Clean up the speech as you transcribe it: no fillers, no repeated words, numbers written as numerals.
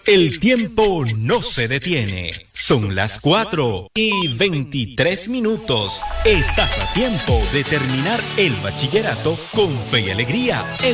El tiempo no se detiene. Son las 4:23. Estás a tiempo de terminar el bachillerato con fe y alegría.